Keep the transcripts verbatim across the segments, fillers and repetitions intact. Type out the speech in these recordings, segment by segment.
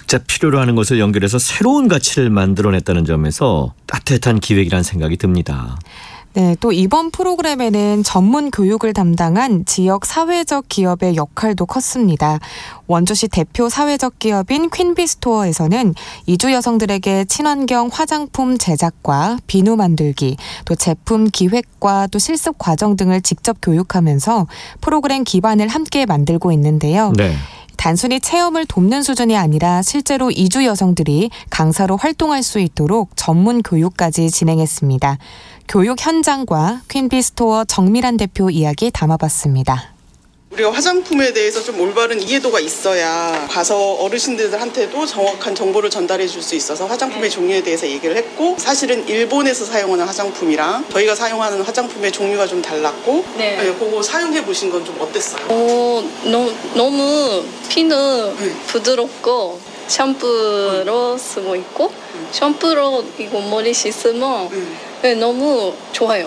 각자 필요로 하는 것을 연결해서 새로운 가치를 만들어냈다는 점에서 따뜻한 기획이라는 생각이 듭니다. 네, 또 이번 프로그램에는 전문 교육을 담당한 지역 사회적 기업의 역할도 컸습니다. 원주시 대표 사회적 기업인 퀸비스토어에서는 이주 여성들에게 친환경 화장품 제작과 비누 만들기, 또 제품 기획과 또 실습 과정 등을 직접 교육하면서 프로그램 기반을 함께 만들고 있는데요. 네. 단순히 체험을 돕는 수준이 아니라 실제로 이주 여성들이 강사로 활동할 수 있도록 전문 교육까지 진행했습니다. 교육 현장과 퀸비스토어 정미란 대표 이야기 담아봤습니다. 우리가 화장품에 대해서 좀 올바른 이해도가 있어야 가서 어르신들한테도 정확한 정보를 전달해 줄 수 있어서 화장품의 종류에 대해서 얘기를 했고, 사실은 일본에서 사용하는 화장품이랑 저희가 사용하는 화장품의 종류가 좀 달랐고, 네. 네, 그거 사용해 보신 건 좀 어땠어요? 어, 너, 너무 피는 네. 부드럽고 샴푸로 쓰고 있고 샴푸로 이거 머리 씻으면 네, 너무 좋아요.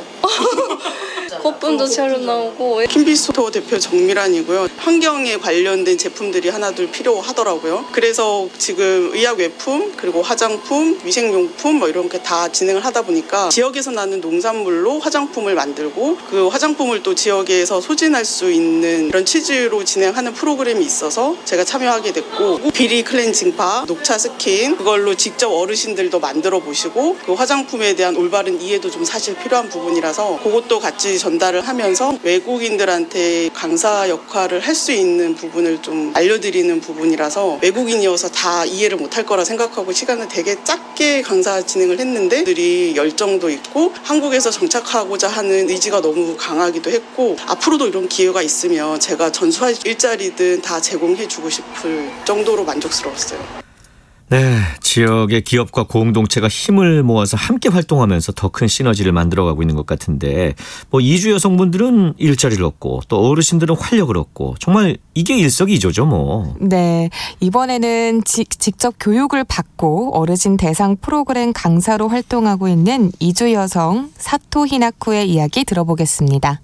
거품도 잘 나오고. 퀸비스토어 대표 정미란이고요. 환경에 관련된 제품들이 하나둘 필요하더라고요. 그래서 지금 의약외품, 그리고 화장품, 위생용품 뭐 이런 게 다 진행을 하다 보니까 지역에서 나는 농산물로 화장품을 만들고 그 화장품을 또 지역에서 소진할 수 있는 이런 취지로 진행하는 프로그램이 있어서 제가 참여하게 됐고, 비리 클렌징파, 녹차 스킨 그걸로 직접 어르신들도 만들어 보시고 그 화장품에 대한 올바른 이해도 좀 사실 필요한 부분이라서 그것도 같이 전달을 하면서 외국인들한테 강사 역할을 할 수 있는 부분을 좀 알려드리는 부분이라서 외국인이어서 다 이해를 못할 거라 생각하고 시간을 되게 짧게 강사 진행을 했는데 들이 열정도 있고 한국에서 정착하고자 하는 의지가 너무 강하기도 했고, 앞으로도 이런 기회가 있으면 제가 전수할 일자리든 다 제공해주고 싶을 정도로 만족스러웠어요. 네, 지역의 기업과 공동체가 힘을 모아서 함께 활동하면서 더 큰 시너지를 만들어가고 있는 것 같은데, 뭐 이주 여성분들은 일자리를 얻고 또 어르신들은 활력을 얻고 정말 이게 일석이조죠 뭐. 네, 이번에는 지, 직접 교육을 받고 어르신 대상 프로그램 강사로 활동하고 있는 이주 여성 사토 히나쿠의 이야기 들어보겠습니다.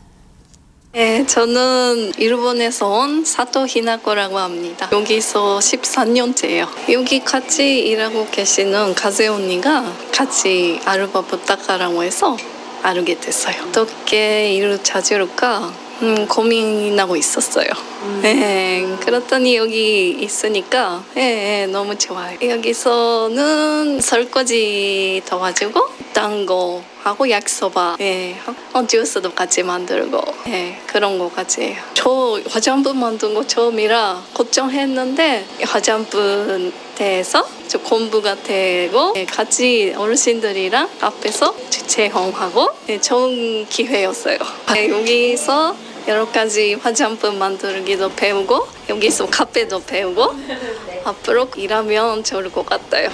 네, 저는 일본에서 온 사토 히나코라고 합니다. 여기서 십사 년째예요. 여기 같이 일하고 계시는 가세 언니가 같이 알바 부탁하라고 해서 알게 됐어요. 어떻게 일을 찾을까 음, 고민하고 있었어요. 음. 네, 그렇더니 여기 있으니까 네, 너무 좋아요. 여기서는 설거지 도와주고 단거 하고 약소바, 네, 어, 주스도 같이 만들고, 네, 그런 거 같이 해요. 저 화장품 만든 거 처음이라 걱정했는데 화장품 대해서 저 공부가 되고 네, 같이 어르신들이랑 앞에서 체험하고 네, 좋은 기회였어요. 네, 여기서 여러 가지 화장품 만들기도 배우고 여기서 카페도 배우고 앞으로 일하면 좋을 것 같아요.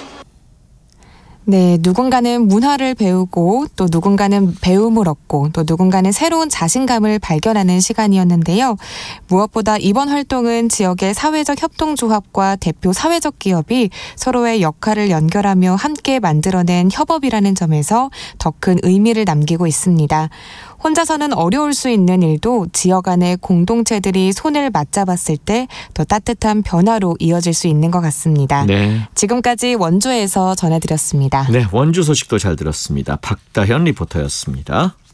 네, 누군가는 문화를 배우고 또 누군가는 배움을 얻고 또 누군가는 새로운 자신감을 발견하는 시간이었는데요. 무엇보다 이번 활동은 지역의 사회적 협동조합과 대표 사회적 기업이 서로의 역할을 연결하며 함께 만들어낸 협업이라는 점에서 더 큰 의미를 남기고 있습니다. 혼자서는 어려울 수 있는 일도 지역 안의 공동체들이 손을 맞잡았을 때 더 따뜻한 변화로 이어질 수 있는 것 같습니다. 네. 지금까지 원주에서 전해드렸습니다. 네, 원주 소식도 잘 들었습니다. 박다현 리포터였습니다.